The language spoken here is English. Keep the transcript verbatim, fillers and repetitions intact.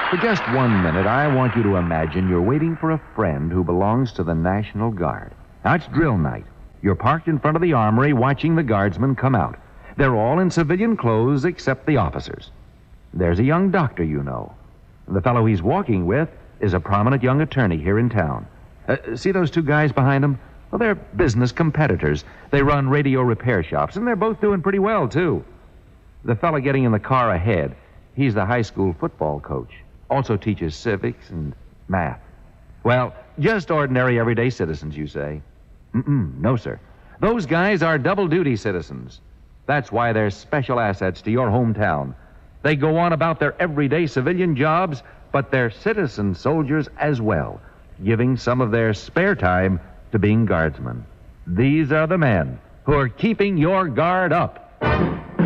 For just one minute, I want you to imagine you're waiting for a friend who belongs to the National Guard. Now, it's drill night. You're parked in front of the armory watching the guardsmen come out. They're all in civilian clothes except the officers. There's a young doctor you know. The fellow he's walking with is a prominent young attorney here in town. Uh, see those two guys behind him? Well, they're business competitors. They run radio repair shops, and they're both doing pretty well, too. The fellow getting in the car ahead, he's the high school football coach. Also teaches civics and math. Well, just ordinary everyday citizens, you say? Mm-mm, no, sir. Those guys are double-duty citizens. That's why they're special assets to your hometown. They go on about their everyday civilian jobs, but they're citizen soldiers as well, giving some of their spare time to being guardsmen. These are the men who are keeping your guard up.